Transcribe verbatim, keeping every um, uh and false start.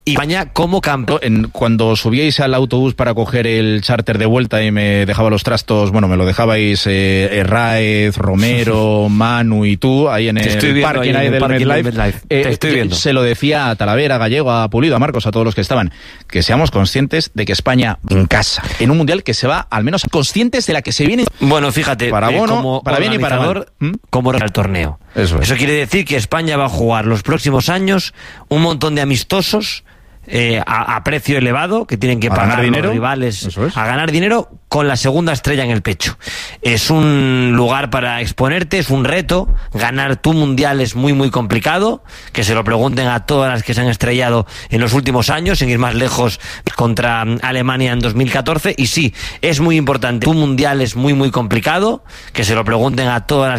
Y España como campeón. Cuando subíais al autobús para coger el charter de vuelta y me dejaba los trastos, bueno, me lo dejabais eh, Raez, Romero, Manu y tú, ahí en el parking ahí del MetLife, eh, estoy viendo. Se lo decía a Talavera, a Gallego, a Pulido, a Marcos, a todos los que estaban, que seamos conscientes de que España en casa, en un mundial que se va, al menos conscientes de la que se viene. Bueno, fíjate, para eh, Bono, como para bien y para mal. ¿Mm? Como el torneo. Eso es. Eso quiere decir que España va a jugar los próximos años un montón de amistosos Eh, a, a precio elevado, que tienen que a pagar dinero, los rivales, es. a ganar dinero con la segunda estrella en el pecho. Es un lugar para exponerte, es un reto. Ganar tu mundial es muy muy complicado, que se lo pregunten a todas las que se han estrellado en los últimos años, sin ir más lejos, contra Alemania en dos mil catorce, y sí, es muy importante. Tu mundial es muy muy complicado, que se lo pregunten a todas las